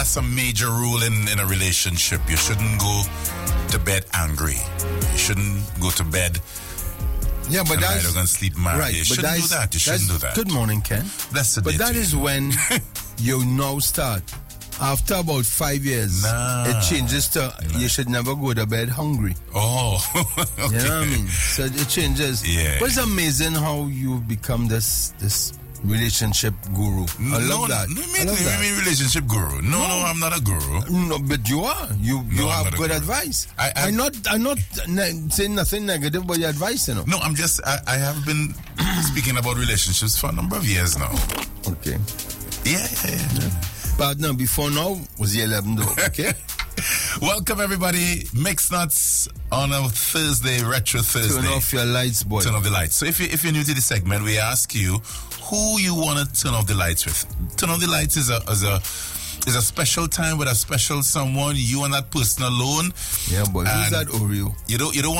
that's a major rule in a relationship. You shouldn't go to bed angry. You shouldn't go to bed. Yeah, but that's going to sleep mad. Right. You shouldn't do that. You shouldn't do that. Good morning, Ken. Blessed But day that to is you. when you now start. After about 5 years, it changes to you should never go to bed hungry. Oh, okay. You know what I mean? So it changes. Yeah. But it's amazing how you've become this relationship guru. I love that. I love that. mean relationship guru. No, I'm not a guru. No, but you are. You have good advice. I'm not saying nothing negative about your advice, you know. No, I'm just I have been speaking about relationships for a number of years now. Okay. Yeah. But no, before now was the 11th though, okay? Welcome everybody. Mixed Nuts on a Thursday, Retro Thursday. Turn off your lights, boy. Turn off the lights. So if you're new to the segment, we ask you who you want to turn off the lights with. Turn off the lights is a special time with a special someone. You and that person alone. Yeah, boy. Who's that Oreo? You don't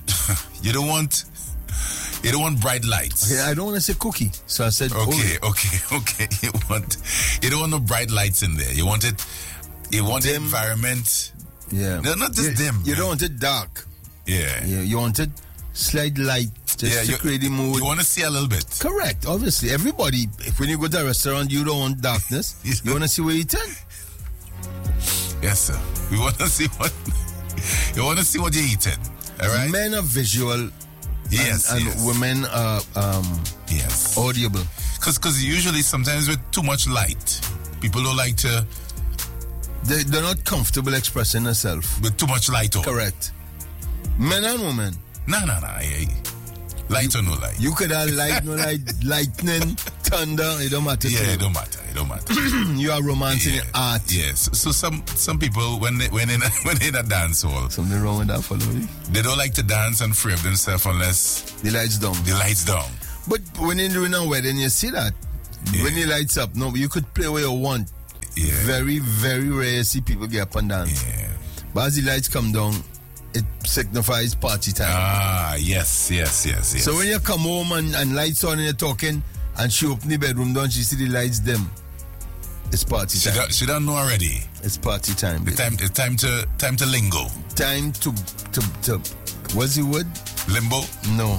want bright lights. Okay, I don't want to say cookie, so I said okay. Oreo. Okay. You don't want no bright lights in there. You want it. You want the dim environment. Yeah. They're not just dim. You don't want it dark. Yeah. You want it slight light, just to create the mood. You want to see a little bit. Correct. Obviously, everybody. When you go to a restaurant, you don't want darkness. You want to see what you're eating. Yes, sir. We want to see what you want to see what you're eating. All right. Men are visual. Yes, and women are yes audible. Because usually sometimes with too much light, people don't like to. They're not comfortable expressing themselves with too much light on. Correct. Men and women. No. Light or no light. You could have light, no light, lightning, thunder. It don't matter. Yeah, it don't matter. You are romancing art. Yes. So some people when in a dance hall, something wrong with that, follow me. They don't like to dance and free up themselves unless the lights down. But when you're doing a wedding, you see that when the lights up, no, you could play where you want. Yeah. Very, very rare you see people get up and dance. Yeah. But as the lights come down, it signifies party time. Yes. So when you come home and lights on and you're talking and she open the bedroom door and she see the lights dim, it's party time. She don't know already. It's party time. It's time to lingo. Time to what's the word? Limbo? No.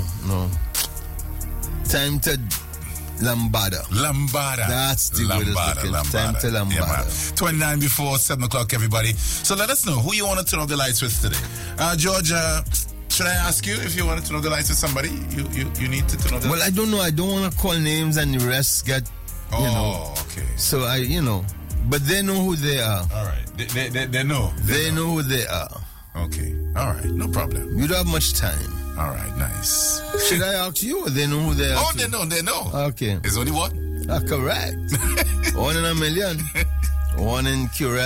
Time to lambada. That's the word. Time to lambada. Yeah, 29 before 7 o'clock, everybody. So let us know who you want to turn off the lights with today. George, should I ask you if you want to turn off the lights with somebody? You need to turn off the lights. Well, I don't know. I don't want to call names and the rest get, okay. So but they know who they are. All right. They know. They know who they are. Okay. All right. No problem. You don't have much time. All right. Nice. Should I ask you or they know who they are? Oh, they know. Okay. There's only one? Correct. 1 in a million. 1 in curiosity.